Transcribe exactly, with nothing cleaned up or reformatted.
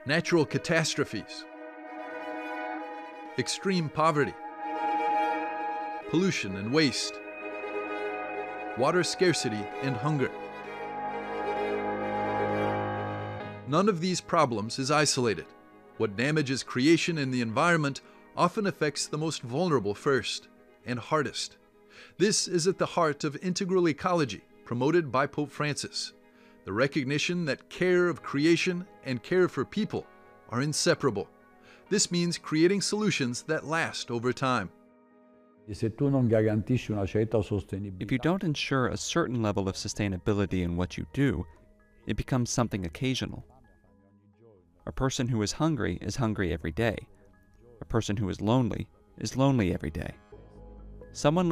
natural catastrophes, extreme poverty, pollution and waste, water scarcity and hunger. None of these problems is isolated. What damages creation and the environment often affects the most vulnerable first and hardest. This is at the heart of integral ecology promoted by Pope Francis, the recognition that care of creation and care for people are inseparable. This means creating solutions that last over time. If you don't ensure a certain level of sustainability in what you do, it becomes something occasional. A person who is hungry is hungry every day. A person who is lonely is lonely every day. Someone